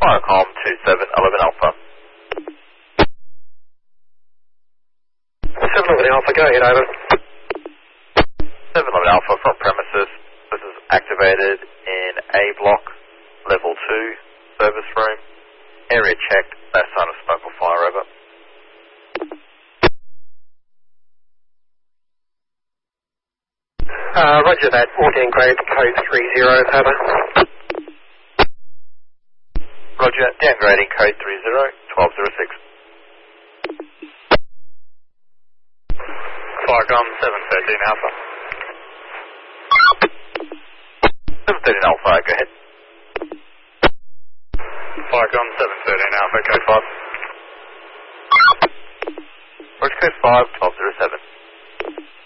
Firecom 2711 Alpha. 711 Alpha, go ahead, over. 711 Alpha from premises. This is activated in A block, level 2, service room. Area checked, no sign of smoke or fire, over. Roger that, 14 grade, code 30, over. Roger, downgrading code 30, 1206. Firecom 713 Alpha. 713 Alpha, go ahead. Firecom 713 Alpha, code 5. Roger, code 5, 1207.